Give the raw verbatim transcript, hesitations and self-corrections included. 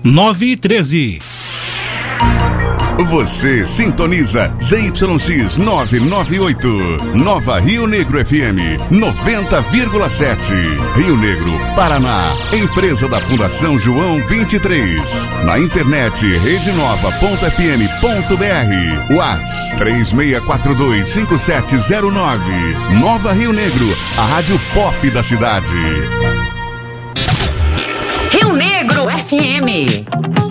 nove e treze. Você sintoniza Z Y X novecentos e noventa e oito, Nova Rio Negro F M noventa vírgula sete, Rio Negro, Paraná. Empresa da Fundação João vinte e três. Na internet rede nova ponto f m ponto b r. WhatsApp três seis quatro dois cinco sete zero nove. Nova Rio Negro, a rádio pop da cidade. Rio Negro F M.